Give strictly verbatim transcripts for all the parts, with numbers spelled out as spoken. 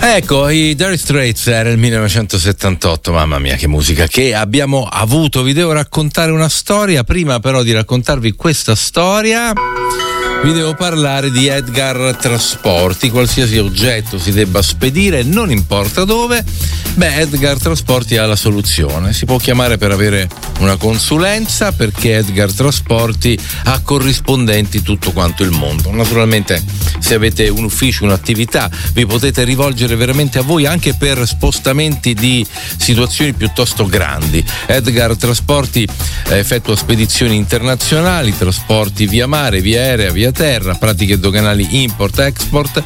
Ecco, i Dire Straits era il millenovecentosettantotto, mamma mia che musica che abbiamo avuto. Vi devo raccontare una storia, prima però di raccontarvi questa storia vi devo parlare di Edgar Trasporti. Qualsiasi oggetto si debba spedire, non importa dove, beh, Edgar Trasporti ha la soluzione. Si può chiamare per avere una consulenza, perché Edgar Trasporti ha corrispondenti tutto quanto il mondo. Naturalmente, se avete un ufficio, un'attività, vi potete rivolgere veramente a voi anche per spostamenti di situazioni piuttosto grandi. Edgar Trasporti effettua spedizioni internazionali, trasporti via mare, via aerea, via terra, pratiche doganali import-export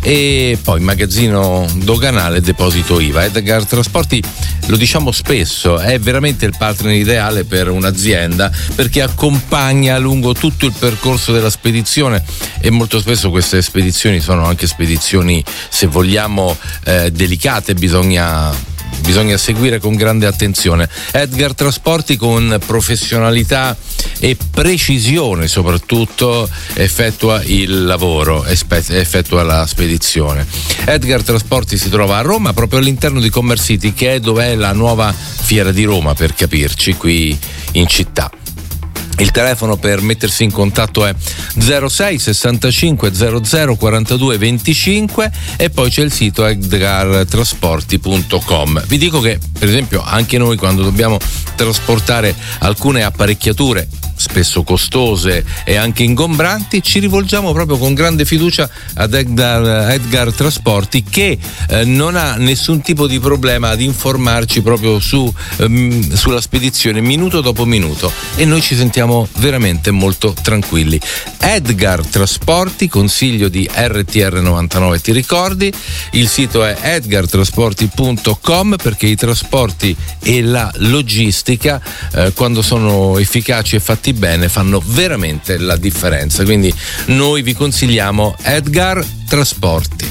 e poi magazzino doganale e deposito I V A. Edgar Trasporti, lo diciamo spesso, è veramente il partner ideale per un'azienda, perché accompagna lungo tutto il percorso della spedizione, e molto spesso queste spedizioni sono anche spedizioni, se vogliamo, eh, delicate, bisogna bisogna seguire con grande attenzione. Edgar Trasporti, con professionalità e precisione soprattutto, effettua il lavoro, effettua la spedizione. Edgar Trasporti si trova a Roma, proprio all'interno di Commerce City, che è dove è la nuova Fiera di Roma, per capirci, qui in città. Il telefono per mettersi in contatto è zero sei sessantacinque zero zero quarantadue venticinque e poi c'è il sito edgar trasporti punto com. Vi dico che, per esempio, anche noi quando dobbiamo trasportare alcune apparecchiature spesso costose e anche ingombranti, ci rivolgiamo proprio con grande fiducia ad Edgar, Edgar Trasporti, che eh, non ha nessun tipo di problema ad informarci proprio su, ehm, sulla spedizione minuto dopo minuto, e noi ci sentiamo veramente molto tranquilli. Edgar Trasporti, consiglio di R T R novantanove, ti ricordi? Il sito è edgar trasporti punto com, perché i trasporti e la logistica, eh, quando sono efficaci e fatti bene, fanno veramente la differenza. Quindi noi vi consigliamo Edgar Trasporti.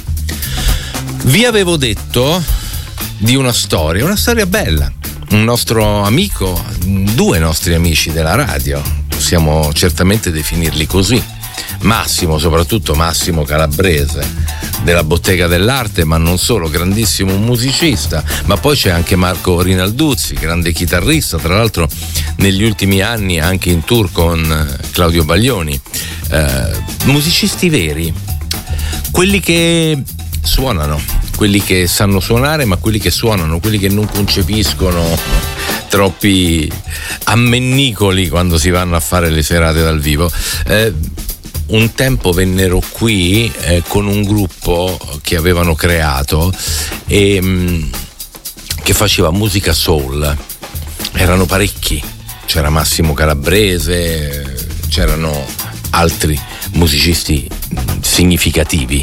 Vi avevo detto di una storia, una storia bella. Un nostro amico, due nostri amici della radio, possiamo certamente definirli così, Massimo, soprattutto Massimo Calabrese della Bottega dell'Arte, ma non solo, grandissimo musicista, ma poi c'è anche Marco Rinalduzzi, grande chitarrista, tra l'altro negli ultimi anni anche in tour con Claudio Baglioni. Eh, musicisti veri, quelli che suonano, quelli che sanno suonare, ma quelli che suonano, quelli che non concepiscono troppi ammennicoli quando si vanno a fare le serate dal vivo. Eh, un tempo vennero qui eh, con un gruppo che avevano creato e mh, che faceva musica soul. Erano parecchi, c'era Massimo Calabrese, c'erano altri musicisti significativi.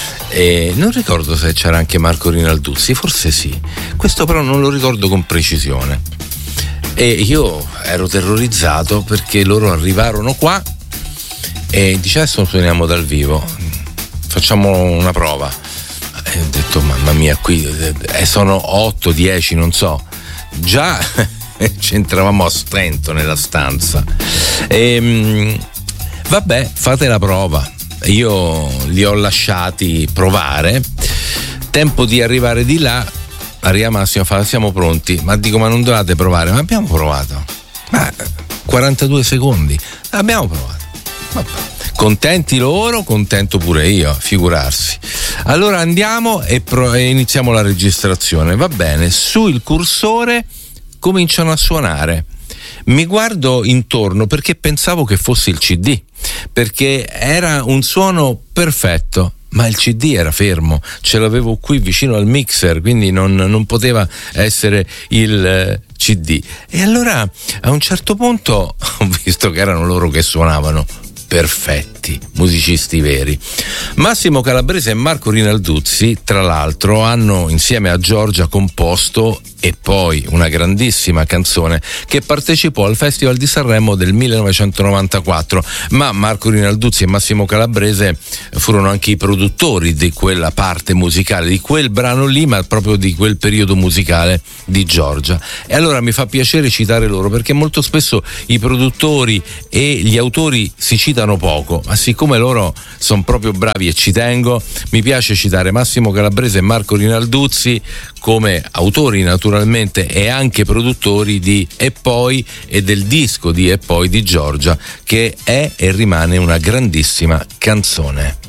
E non ricordo se c'era anche Marco Rinalduzzi, forse sì, questo però non lo ricordo con precisione. E io ero terrorizzato perché loro arrivarono qua e dice: adesso suoniamo dal vivo, facciamo una prova. E ho detto: mamma mia, qui eh, sono otto dieci, non so, già c'entravamo a stento nella stanza. E vabbè, fate la prova. Io li ho lasciati provare. Tempo di arrivare di là, arriva Massimo, fa: siamo pronti. Ma dico: ma non dovete provare? Ma abbiamo provato. Ma quarantadue secondi, abbiamo provato. Vabbè. Contenti loro, contento pure io, figurarsi. Allora andiamo e, pro- e iniziamo la registrazione. Va bene, sul cursore cominciano a suonare. Mi guardo intorno perché pensavo che fosse il C D, perché era un suono perfetto, ma il C D era fermo, ce l'avevo qui vicino al mixer, quindi non, non poteva essere il eh, C D. E allora a un certo punto ho visto che erano loro che suonavano perfetti, musicisti veri. Massimo Calabrese e Marco Rinalduzzi, tra l'altro, hanno insieme a Giorgia composto e poi una grandissima canzone che partecipò al Festival di Sanremo del millenovecentonovantaquattro, ma Marco Rinalduzzi e Massimo Calabrese furono anche i produttori di quella parte musicale, di quel brano lì, ma proprio di quel periodo musicale di Giorgia. E allora mi fa piacere citare loro, perché molto spesso i produttori e gli autori si citano poco, ma siccome loro sono proprio bravi e ci tengo, mi piace citare Massimo Calabrese e Marco Rinalduzzi come autori naturalmente e anche produttori di E poi e del disco di E poi di Giorgia, che è e rimane una grandissima canzone.